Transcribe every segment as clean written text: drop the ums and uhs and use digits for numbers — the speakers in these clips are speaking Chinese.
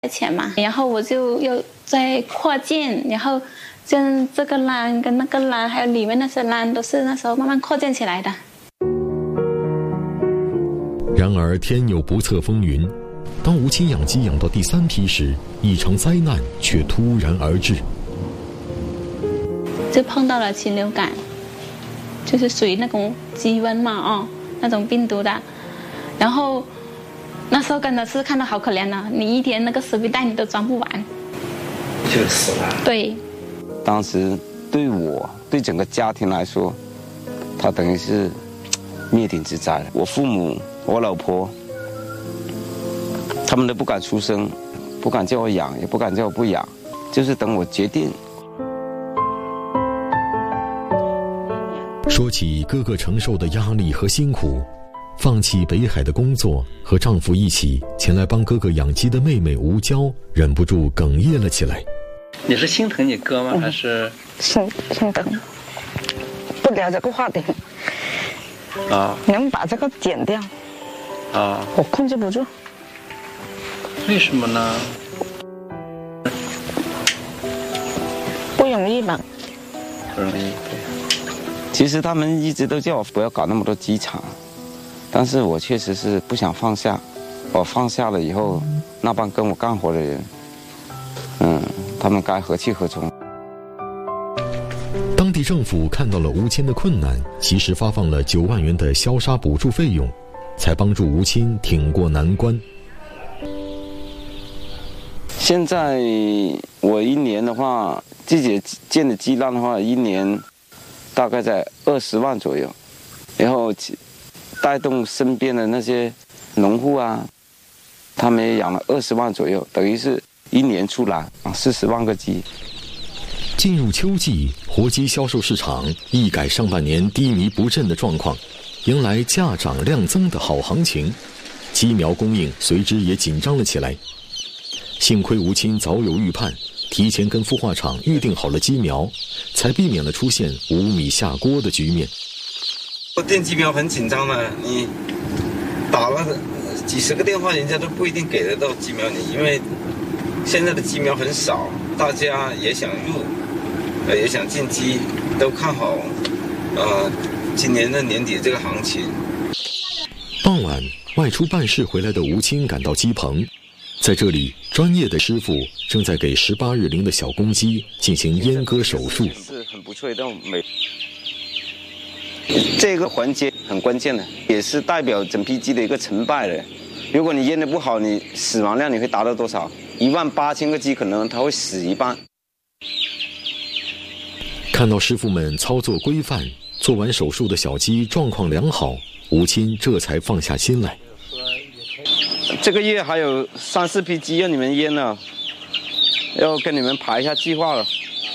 钱嘛，然后我就又在扩建，然后像这个栏跟那个栏，还有里面那些栏，都是那时候慢慢扩建起来的。 然而天有不测风云，当吴清养鸡养到第3批时，一场灾难却突然而至， 就碰到了禽流感，就是属于那种鸡瘟嘛，那种病毒的。然后那时候真的是看到好可怜了，你一天那个食品袋你都装不完， 就死了。 对， 当时对整个家庭来说，它等于是灭顶之灾了。我父母、我老婆，他们都不敢出声，不敢叫我养，也不敢叫我不养，就是等我决定。 说起哥哥承受的压力和辛苦，放弃北海的工作，和丈夫一起前来帮哥哥养鸡的妹妹吴娇忍不住哽咽了起来。 你是心疼你哥吗？还是心疼？不聊这个话题。能把这个剪掉。我控制不住。 为什么呢？ 不容易吧？ 不容易。 其实他们一直都叫我不要搞那么多鸡场，但是我确实是不想放下。我放下了以后，那帮跟我干活的人，他们该何去何从？ 当地政府看到了吴清的困难，及时发放了9万元的消杀补助费用，才帮助吴清挺过难关。 现在我一年的话，自己建的鸡栏的话，一年大概在20万左右，然后带动身边的那些农户啊，他们也养了20万左右，等于是一年出栏40万个鸡。 进入秋季，活鸡销售市场一改上半年低迷不振的状况，迎来价涨量增的好行情，鸡苗供应随之也紧张了起来。幸亏吴清早有预判，提前跟孵化厂预定好了鸡苗，才避免了出现无米下锅的局面。 订鸡苗很紧张的，你打了几十个电话，人家都不一定给得到鸡苗你，因为现在的鸡苗很少，大家也想入，也想进鸡，都看好今年的年底这个行情。 傍晚外出办事回来的吴清赶到鸡棚，在这里专业的师傅正在给18日龄的小公鸡进行阉割手术。 是很不错的美，这个环节很关键的，也是代表整批鸡的一个成败的。如果你阉得不好，你死亡量你会达到多少？18000个鸡可能它会死一半。 看到师傅们操作规范，做完手术的小鸡状况良好，吴清这才放下心来。 这个月还有3、4批鸡让你们阉了，要跟你们排一下计划了。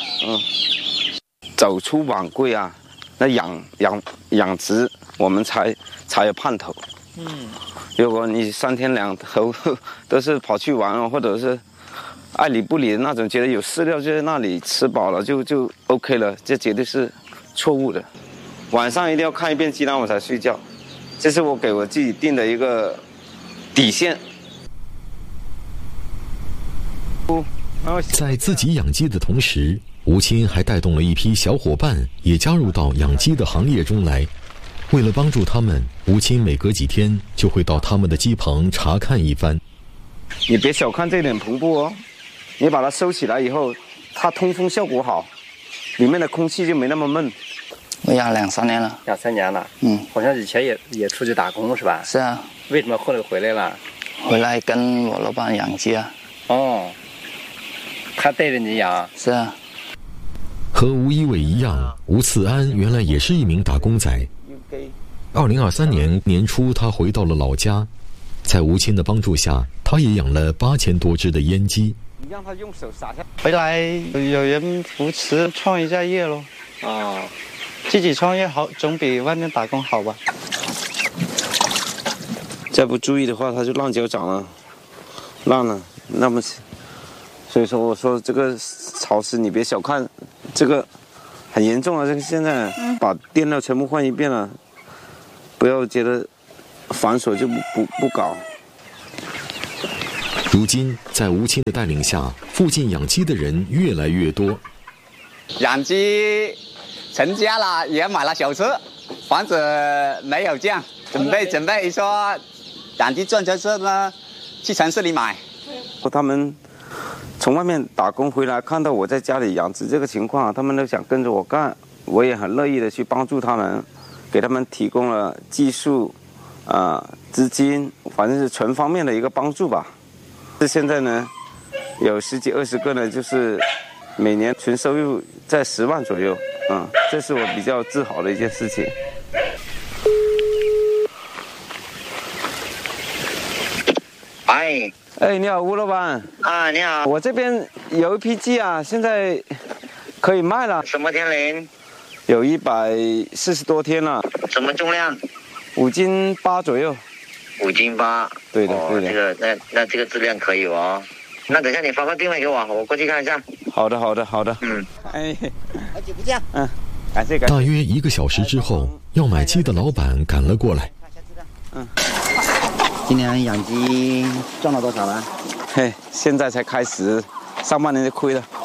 走出晚归啊，那养殖我们才有盼头。如果你3天2头都是跑去玩，或者是爱理不理的那种，觉得有饲料就在那里吃饱了就 OK 了，这绝对是错误的。晚上一定要看一遍鸡栏我才睡觉，这是我给我自己定的一个底线。 在自己养鸡的同时，吴清还带动了一批小伙伴也加入到养鸡的行列中来。为了帮助他们，吴清每隔几天就会到他们的鸡棚查看一番。 你别小看这点棚布哦，你把它收起来以后，它通风效果好，里面的空气就没那么闷。 我养2、3年了。 2、3年了。好像以前也出去打工是吧？ 是啊。 为什么后来回来了？ 回来跟我老板养鸡啊。 他带着你养？ 是啊。 和吴一伟一样，吴次安原来也是一名打工仔。2023年年初，他回到了老家，在吴清的帮助下，他也养了8000多只的阉鸡。 你让他用手撒下。 回来有人扶持，创一下业咯。自己创业好，总比外面打工好吧？ 再不注意的话，它就烂脚长了，烂了。那么，所以说我说这个潮湿，你别小看，这个很严重啊！这个现在把电料全部换一遍了，不要觉得繁琐就不搞。 如今，在吴清的带领下，附近养鸡的人越来越多。 养鸡成家了，也买了小车，房子没有降，准备说养鸡赚钱车呢，去城市里买。 他们从外面打工回来，看到我在家里养殖这个情况，他们都想跟着我干，我也很乐意的去帮助他们，给他们提供了技术、资金，反正是全方面的一个帮助吧。现在呢，有10几20个呢，就是每年纯收入在10万左右，这是我比较自豪的一件事情。哎，你好，吴老板。 啊，你好。 我这边有一批鸡啊，现在可以卖了。 什么天龄？ 有140多天了。 什么重量 ？5斤8左右。 5斤8。 对的，对的。 这个那这个质量可以哦。那等一下你发个定位给我，我过去看一下。 好的。哎， 好久不见。 感谢。 大约1个小时之后，要买鸡的老板赶了过来。 今年养鸡赚了多少了？ 现在才开始，上半年就亏了。